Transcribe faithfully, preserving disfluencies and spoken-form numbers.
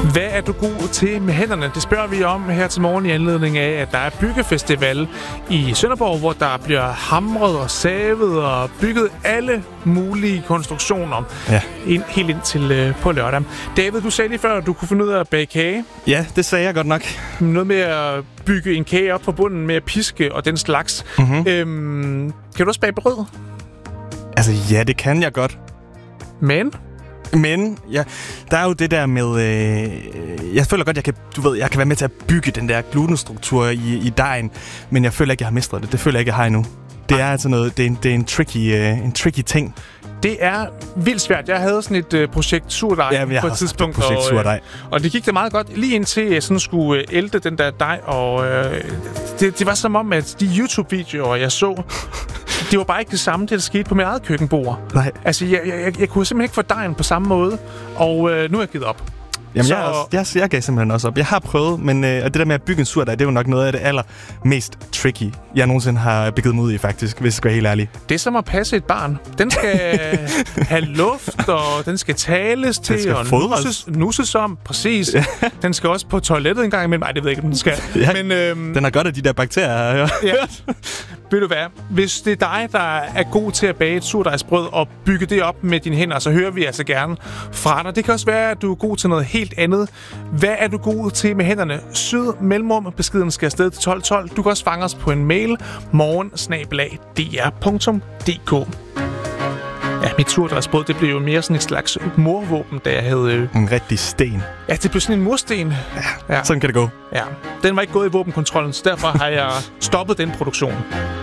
Hvad er du god til med hænderne? Det spørger vi om her til morgen i anledning af, at der er byggefestival i Sønderborg, hvor der bliver hamret og savet og bygget alle mulige konstruktioner. Ja. Ind, helt ind til øh, på lørdag. David, du sagde lige før, at du kunne finde ud af at bage kage. Ja, det sagde jeg godt nok. Noget med at bygge en kage op på bunden med at piske og den slags. Mm-hmm. Øhm, kan du også bage brød? Altså, ja, det kan jeg godt. Men... Men ja, der er jo det der med, øh, jeg føler godt, jeg kan, du ved, jeg kan være med til at bygge den der glutenstruktur i, i dejen, men jeg føler ikke, jeg har mestret det. Det føler jeg ikke, jeg har endnu. Det er altså noget, det er en, det er en tricky, øh, en tricky ting. Det er vildt svært. Jeg havde sådan et øh, projekt surdej ja, på et tidspunkt, et projekt, og, øh, og det gik da meget godt, lige indtil jeg sådan skulle øh, ælte den der dej, og øh, det, det var som om, at de YouTube-videoer, jeg så, det var bare ikke det samme, det der skete på mit eget køkkenbord. Nej. Altså, jeg, jeg, jeg kunne simpelthen ikke få dejen på samme måde, og øh, nu er jeg givet op. Jamen, så... jeg, også, jeg, jeg gav simpelthen også op. Jeg har prøvet, men øh, og det der med at bygge en surdej, det er jo nok noget af det allermest tricky, jeg nogensinde har begivet mig ud i, faktisk, hvis jeg skal være helt ærlig. Det er som at passe et barn. Den skal have luft, og den skal tales til, skal og nusses, nusses om. Præcis. Ja. Den skal også på toilettet en gang imellem. Nej, det ved jeg ikke, om den skal. Ja, men, øhm, den har godt af de der bakterier, har jeg ja. Ved du hvad? Hvis det er dig, der er god til at bage et surdejsbrød og bygge det op med dine hænder, så hører vi altså gerne fra dig. Det kan også være, at du er god til noget helt andet. Hvad er du god til med hænderne? Syd mellemrum. Beskeden skal afsted til tolv tolv. Du kan også fange os på en mail. morgen snabel-a d r punktum d k. Ja, mit surdejsbrød, det blev jo mere sådan et slags morvåben, da jeg havde... Øh... En rigtig sten. Ja, det blev sådan en mursten. Ja, ja, sådan kan det gå. Ja, den var ikke gået i våbenkontrollen, så derfor har jeg stoppet den produktion.